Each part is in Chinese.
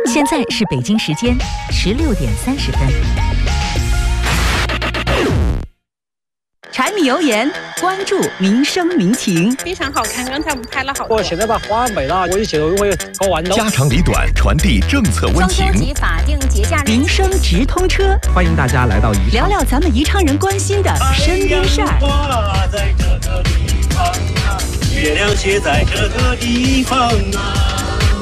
现在是北京时间16:30。 柴米油盐，关注民生民情， 非常好看。刚才我们拍了好多。 我现在把花美了，我一切都会搞完了。 家长里短，传递政策温情。 双休及法定节假日，民生直通车， 欢迎大家来到宜昌， 聊聊咱们宜昌人关心的身边事儿。 在这个地方啊，月亮却在这个地方啊。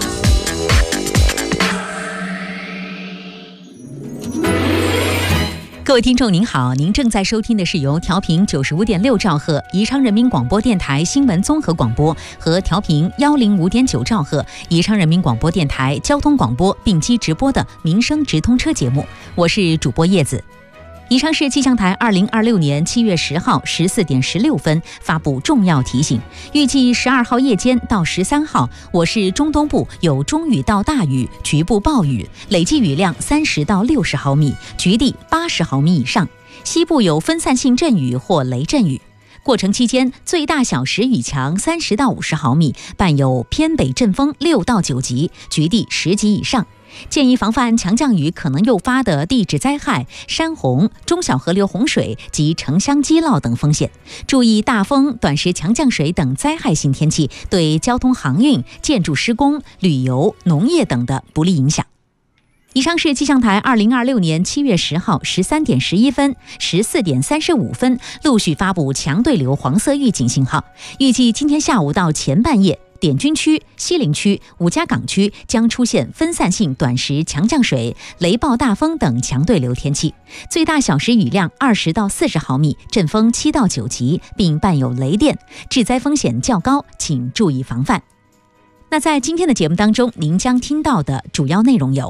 各位听众您好，您正在收听的是由调频95.6兆赫宜昌人民广播电台新闻综合广播和调频105.9兆赫宜昌人民广播电台交通广播并机直播的民生直通车节目，我是主播叶子。宜昌市气象台2026年7月10号14点16分发布重要提醒，预计12号夜间到13号，我市中东部有中雨到大雨，局部暴雨，累计雨量30到60毫米，局地80毫米以上；西部有分散性阵雨或雷阵雨。过程期间，最大小时雨强30到50毫米，伴有偏北阵风6到9级，局地10级以上。建议防范强降雨可能诱发的地质灾害、山洪、中小河流洪水及城乡积涝等风险，注意大风、短时强降水等灾害性天气对交通航运、建筑施工、旅游、农业等的不利影响。宜昌市气象台2026年7月10号13点11分、14点35分陆续发布强对流黄色预警信号，预计今天下午到前半夜，滇军区、西陵区、五家港区将出现分散性短时强降水、雷暴大风等强对流天气，最大小时雨量20到40毫米，阵风7到9级，并伴有雷电，致灾风险较高，请注意防范。那在今天的节目当中，您将听到的主要内容有：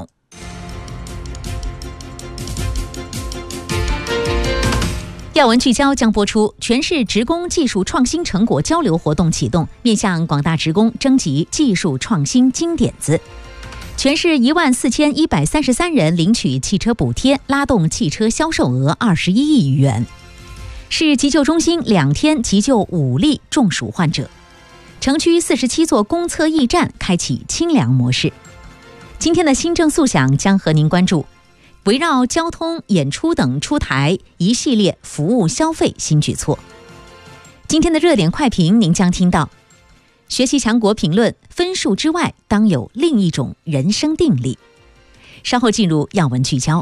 要闻聚焦将播出，全市职工技术创新成果交流活动启动，面向广大职工征集技术创新金点子。全市14133人领取汽车补贴，拉动汽车销售额21亿余元。市急救中心2天急救5例中暑患者。城区47座公测驿站开启清凉模式。今天的新政速享将和您关注围绕交通、演出等出台一系列服务消费新举措。今天的热点快评，您将听到学习强国评论：分数之外，当有另一种人生定力。稍后进入要闻聚焦。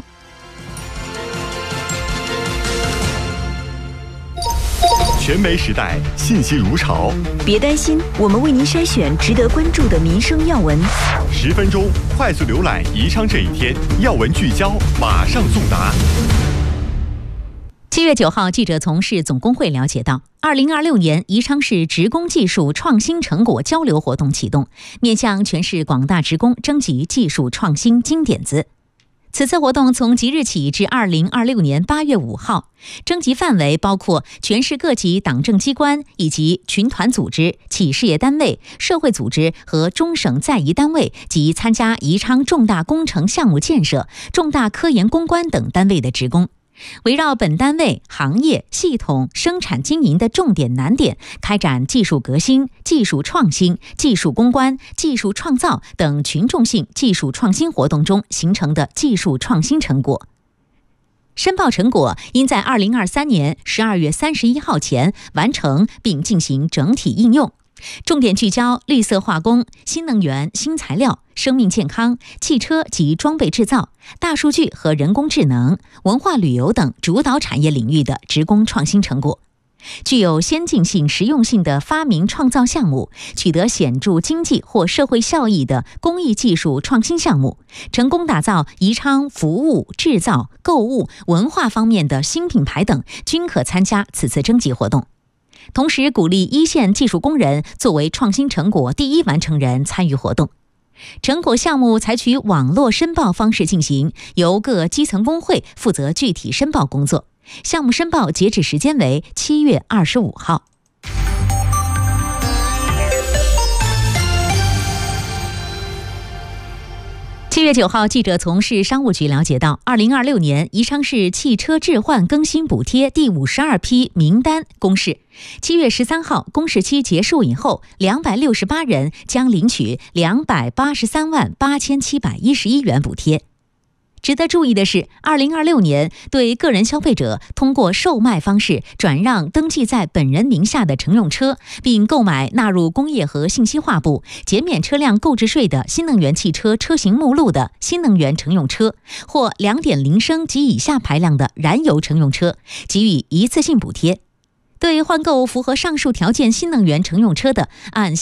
全媒时代，信息如潮。 别担心，我们为您筛选值得关注的民生要闻。 10分钟快速浏览宜昌这一天，要闻聚焦，马上送达。 7月9号，记者从市总工会了解到，2026年宜昌市职工技术创新成果交流活动启动，面向全市广大职工征集技术创新金点子。此次活动从即日起至2026年8月5号，征集范围包括全市各级党政机关以及群团组织、企事业单位、社会组织和中省在宜单位及参加宜昌重大工程项目建设、重大科研攻关等单位的职工。围绕本单位、行业、系统、生产经营的重点难点，开展技术革新、技术创新、技术攻关、技术创造等群众性技术创新活动中形成的技术创新成果。申报成果应在2023年12月31号前完成并进行整体应用，重点聚焦绿色化工、新能源、新材料、生命健康、汽车及装备制造、大数据和人工智能、文化旅游等主导产业领域的职工创新成果。具有先进性、实用性的发明创造项目，取得显著经济或社会效益的工艺技术创新项目，成功打造宜昌服务、制造、购物、文化方面的新品牌等，均可参加此次征集活动。同时鼓励一线技术工人作为创新成果第一完成人参与活动。成果项目采取网络申报方式进行，由各基层工会负责具体申报工作。项目申报截止时间为7月25号。 7月9号，记者从市商务局了解到，2026年宜昌市汽车置换更新补贴第52批名单公示。7月13号公示期结束以后，268人将领取283万8711元补贴。值得注意的是，2026年对个人消费者通过售卖方式转让登记在本人名下的乘用车，并购买纳入工业和信息化部减免车辆购置税的新能源汽车车型目录的新能源乘用车，或 2.0 升及以下排量的燃油乘用车，给予一次性补贴。对换购符合上述条件新能源乘用车的，按